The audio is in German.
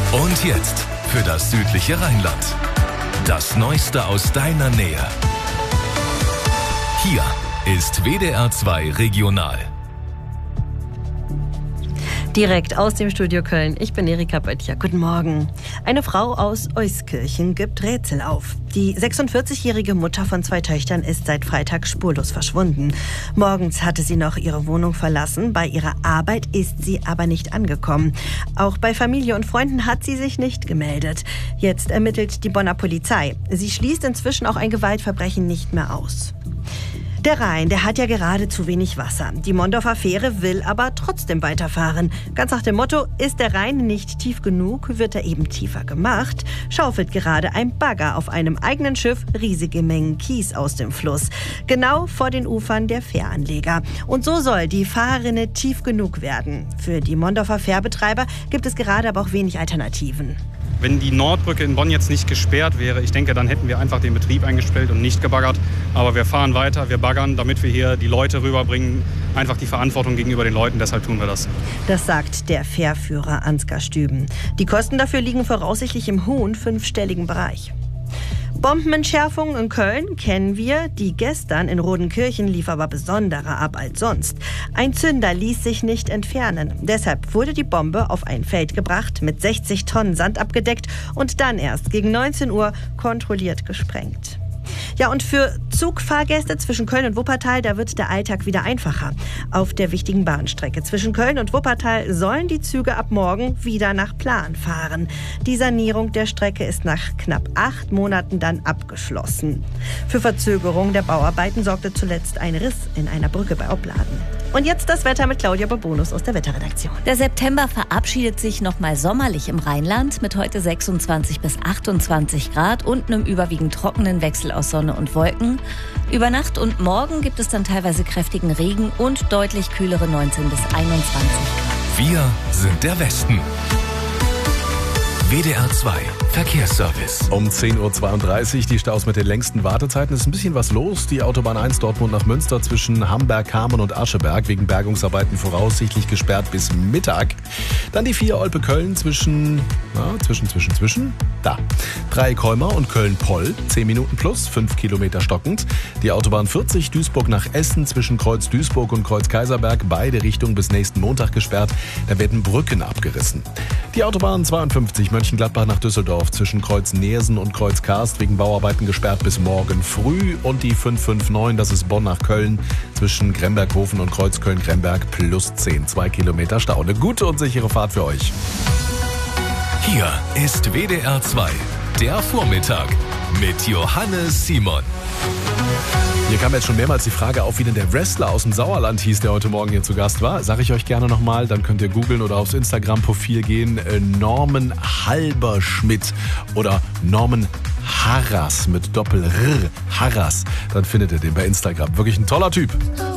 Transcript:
Und jetzt für das südliche Rheinland. Das Neueste aus deiner Nähe. Hier ist WDR 2 Regional. Direkt aus dem Studio Köln. Ich bin Erika Böttcher. Guten Morgen. Eine Frau aus Euskirchen gibt Rätsel auf. Die 46-jährige Mutter von 2 Töchtern ist seit Freitag spurlos verschwunden. Morgens hatte sie noch ihre Wohnung verlassen. Bei ihrer Arbeit ist sie aber nicht angekommen. Auch bei Familie und Freunden hat sie sich nicht gemeldet. Jetzt ermittelt die Bonner Polizei. Sie schließt inzwischen auch ein Gewaltverbrechen nicht mehr aus. Der Rhein, der hat ja gerade zu wenig Wasser. Die Mondorfer Fähre will aber trotzdem weiterfahren. Ganz nach dem Motto, ist der Rhein nicht tief genug, wird er eben tiefer gemacht. Schaufelt gerade ein Bagger auf einem eigenen Schiff riesige Mengen Kies aus dem Fluss. Genau vor den Ufern der Fähranleger. Und so soll die Fahrrinne tief genug werden. Für die Mondorfer Fährbetreiber gibt es gerade aber auch wenig Alternativen. Wenn die Nordbrücke in Bonn jetzt nicht gesperrt wäre, ich denke, dann hätten wir einfach den Betrieb eingestellt und nicht gebaggert. Aber wir fahren weiter, wir baggern, damit wir hier die Leute rüberbringen. Einfach die Verantwortung gegenüber den Leuten, deshalb tun wir das. Das sagt der Fährführer Ansgar Stüben. Die Kosten dafür liegen voraussichtlich im hohen 5-stelligen Bereich. Bombenentschärfung in Köln kennen wir. Die gestern in Rodenkirchen lief aber besonderer ab als sonst. Ein Zünder ließ sich nicht entfernen. Deshalb wurde die Bombe auf ein Feld gebracht, mit 60 Tonnen Sand abgedeckt und dann erst gegen 19 Uhr kontrolliert gesprengt. Ja, und für Zugfahrgäste zwischen Köln und Wuppertal, da wird der Alltag wieder einfacher. Auf der wichtigen Bahnstrecke zwischen Köln und Wuppertal sollen die Züge ab morgen wieder nach Plan fahren. Die Sanierung der Strecke ist nach knapp 8 Monaten dann abgeschlossen. Für Verzögerung der Bauarbeiten sorgte zuletzt ein Riss in einer Brücke bei Opladen. Und jetzt das Wetter mit Claudia Bobonus aus der Wetterredaktion. Der September verabschiedet sich nochmal sommerlich im Rheinland mit heute 26 bis 28 Grad und einem überwiegend trockenen Wechsel aus Sonne und Wolken. Über Nacht und morgen gibt es dann teilweise kräftigen Regen und deutlich kühlere 19 bis 21 Grad. Wir sind der Westen. WDR 2 Verkehrsservice. Um 10.32 Uhr, die Staus mit den längsten Wartezeiten. Es ist ein bisschen was los. Die Autobahn 1 Dortmund nach Münster zwischen Hamberg, Kamen und Ascheberg wegen Bergungsarbeiten voraussichtlich gesperrt bis Mittag. Dann die 4 Olpe-Köln zwischen da. Dreieck-Heumar und Köln-Poll, 10 Minuten plus, 5 Kilometer stockend. Die Autobahn 40 Duisburg nach Essen zwischen Kreuz Duisburg und Kreuz Kaiserberg, beide Richtungen bis nächsten Montag gesperrt. Da werden Brücken abgerissen. Die Autobahn 52 Mönchengladbach nach Düsseldorf zwischen Kreuz Neersen und Kreuz Karst wegen Bauarbeiten gesperrt bis morgen früh. Und die 559, das ist Bonn nach Köln zwischen Gremberghofen und Kreuz Köln-Gremberg plus 10, 2 Kilometer Stau. Eine gute und sichere Fahrt für euch. Hier ist WDR 2, der Vormittag mit Johannes Simon. Hier kam jetzt schon mehrmals die Frage auf, wie denn der Wrestler aus dem Sauerland hieß, der heute Morgen hier zu Gast war. Sag ich euch gerne nochmal, dann könnt ihr googeln oder aufs Instagram-Profil gehen. Norman Halberschmidt oder Norman Harras mit Doppel-R, Harras. Dann findet ihr den bei Instagram. Wirklich ein toller Typ.